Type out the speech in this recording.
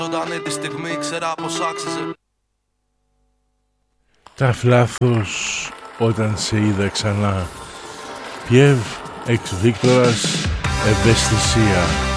ζωντανή τη στιγμή, ξέρα πως άξιζε. Ταφ λάθος όταν σε είδα ξανά. Πιέβ εξ Βίκτορας ευαισθησία.